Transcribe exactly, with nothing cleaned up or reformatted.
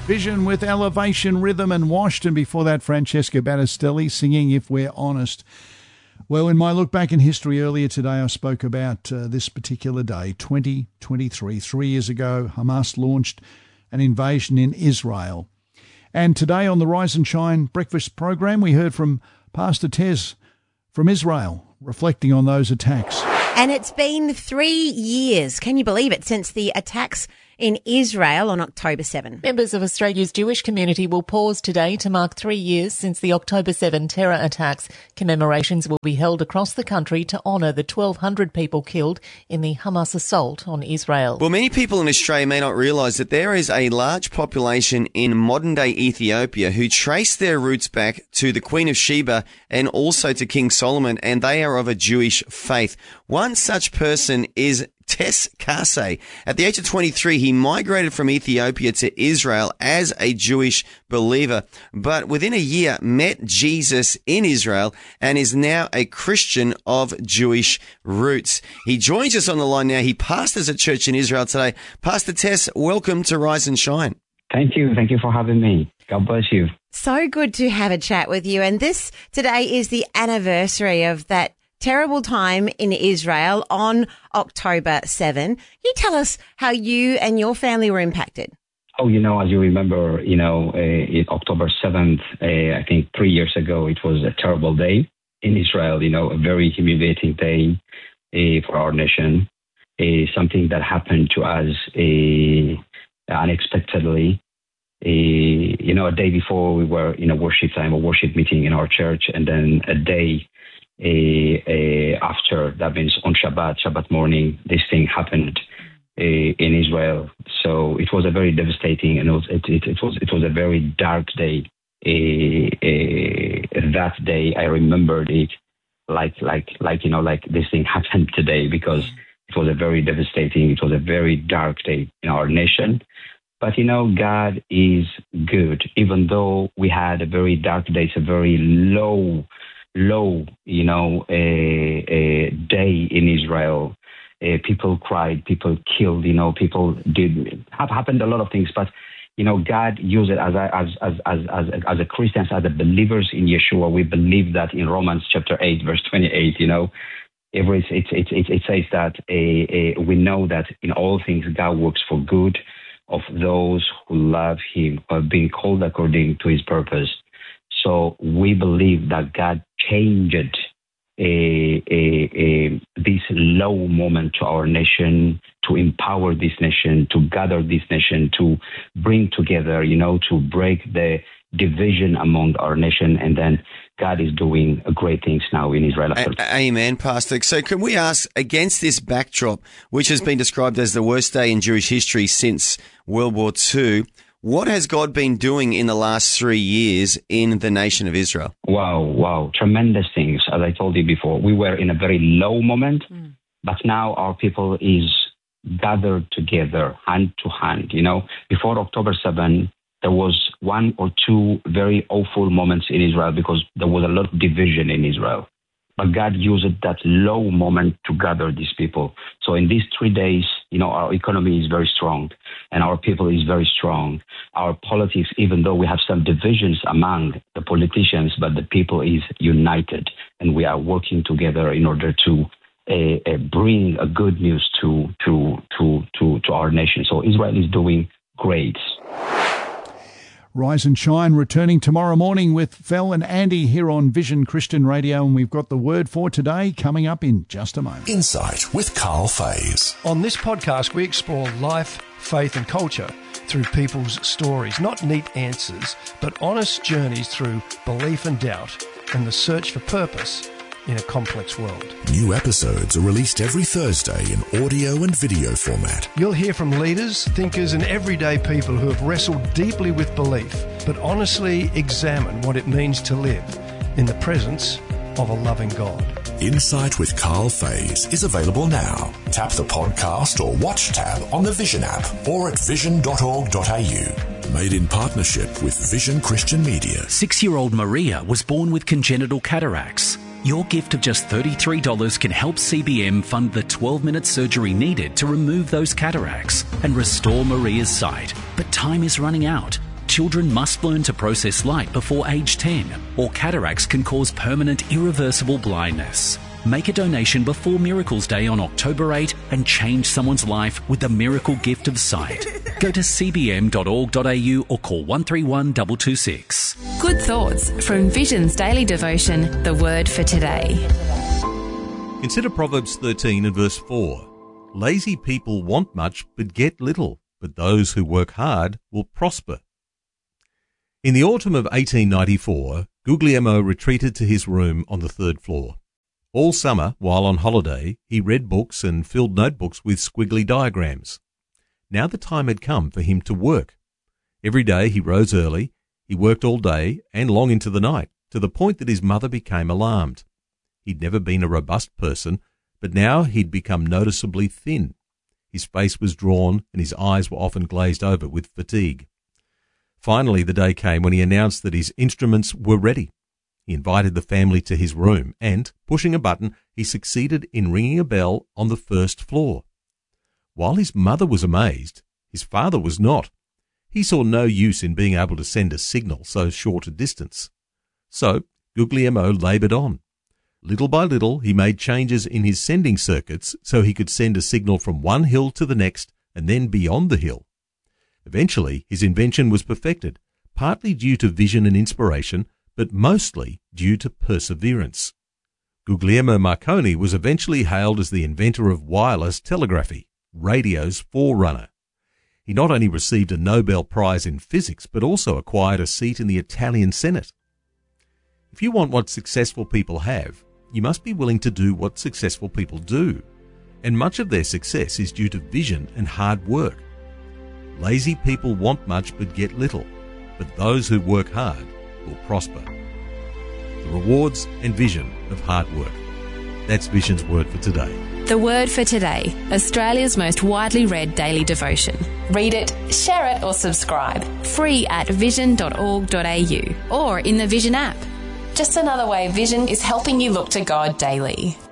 Vision with Elevation Rhythm and Washed, and before that Francesca Battistelli singing If We're Honest. Well, in my look back in history earlier today, I spoke about uh, this particular day, twenty twenty-three. Three years ago, Hamas launched an invasion in Israel. And today on the Rise and Shine breakfast program, we heard from Pastor Tez from Israel, reflecting on those attacks. And it's been three years, can you believe it, since the attacks in Israel on October seventh. Members of Australia's Jewish community will pause today to mark three years since the October seventh terror attacks. Commemorations will be held across the country to honour the twelve hundred people killed in the Hamas assault on Israel. Well, many people in Australia may not realise that there is a large population in modern-day Ethiopia who trace their roots back to the Queen of Sheba and also to King Solomon, and they are of a Jewish faith. One such person is Tess Kase. At the age of twenty-three, he migrated from Ethiopia to Israel as a Jewish believer, but within a year met Jesus in Israel and is now a Christian of Jewish roots. He joins us on the line now. He pastors a church in Israel today. Pastor Tess, welcome to Rise and Shine. Thank you. Thank you for having me. God bless you. So good to have a chat with you. And this today is the anniversary of that terrible time in Israel on October seventh. Can you tell us how you and your family were impacted? Oh, you know, as you remember, you know, uh, in October seventh, uh, I think three years ago, it was a terrible day in Israel, you know, a very humiliating day uh, for our nation, uh, something that happened to us uh, unexpectedly. Uh, you know, a day before we were in a worship time, a worship meeting in our church, and then a day Uh, uh, after, that means on Shabbat, Shabbat morning, this thing happened uh, in Israel. So it was a very devastating, and it was it, it, it was it was a very dark day. Uh, uh, that day, I remembered it like like like you know like this thing happened today, because it was a very devastating. It was a very dark day in our nation. But you know, God is good, even though we had a very dark day. It's a very low. low, you know, a, a day in Israel. Uh, people cried, people killed, you know, people did, have happened a lot of things, but, you know, God used it as a, as, as, as, as, as a Christians, as a believers in Yeshua. We believe that in Romans chapter eight, verse twenty-eight, you know, every, it, it, it, it says that uh, uh, we know that in all things God works for good of those who love him, who have been called according to his purpose. So we believe that God changed a, a, a, this low moment to our nation, to empower this nation, to gather this nation, to bring together, you know, to break the division among our nation. And then God is doing great things now in Israel. A- Amen, Pastor. So can we ask, against this backdrop, which has been described as the worst day in Jewish history since World War Two, what has God been doing in the last three years in the nation of Israel? Wow, wow. Tremendous things. As I told you before, we were in a very low moment, mm. but now our people is gathered together, hand to hand. You know, before October seventh, there was one or two very awful moments in Israel because there was a lot of division in Israel. But God used that low moment to gather these people. So in these three days, you know, our economy is very strong and our people is very strong. Our politics, even though we have some divisions among the politicians, but the people is united, and we are working together in order to uh, uh, bring a good news to, to, to, to, to our nation. So Israel is doing great. Rise and Shine returning tomorrow morning with Fel and Andy here on Vision Christian Radio, and we've got the word for today coming up in just a moment. Insight with Carl Fays. On this podcast, we explore life, faith and culture through people's stories, not neat answers, but honest journeys through belief and doubt and the search for purpose in a complex world. New episodes are released every Thursday in audio and video format. You'll hear from leaders, thinkers and everyday people who have wrestled deeply with belief, but honestly examine what it means to live in the presence of a loving God. Insight with Carl Fays is available now. Tap the podcast or watch tab on the Vision app or at vision dot org dot a u. Made in partnership with Vision Christian Media. Six-year-old Maria was born with congenital cataracts. Your gift of just thirty-three dollars can help C B M fund the twelve-minute surgery needed to remove those cataracts and restore Maria's sight. But time is running out. children must learn to process light before age ten, or cataracts can cause permanent irreversible blindness. Make a donation before Miracles Day on October eighth and change someone's life with the miracle gift of sight. Go to c b m dot org dot a u or call one three one two two six. Good thoughts from Vision's daily devotion, The Word for Today. Consider Proverbs thirteen and verse four. Lazy people want much but get little, but those who work hard will prosper. In the autumn of eighteen ninety-four, Guglielmo retreated to his room on the third floor. All summer, while on holiday, he read books and filled notebooks with squiggly diagrams. Now the time had come for him to work. Every day he rose early, he worked all day and long into the night, to the point that his mother became alarmed. He'd never been a robust person, but now he'd become noticeably thin. His face was drawn and his eyes were often glazed over with fatigue. Finally, the day came when he announced that his instruments were ready. He invited the family to his room and, pushing a button, he succeeded in ringing a bell on the first floor. While his mother was amazed, his father was not. He saw no use in being able to send a signal so short a distance. So Guglielmo laboured on. Little by little, he made changes in his sending circuits so he could send a signal from one hill to the next and then beyond the hill. Eventually, his invention was perfected, partly due to vision and inspiration, but mostly due to perseverance. Guglielmo Marconi was eventually hailed as the inventor of wireless telegraphy, radio's forerunner. He not only received a Nobel Prize in physics, but also acquired a seat in the Italian Senate. If you want what successful people have, you must be willing to do what successful people do, and much of their success is due to vision and hard work. Lazy people want much but get little, but those who work hard will prosper. The rewards and vision of hard work. That's Vision's Word for Today. The Word for Today, Australia's most widely read daily devotion. Read it, share it or subscribe. Free at vision dot org dot a u or in the Vision app. Just another way Vision is helping you look to God daily.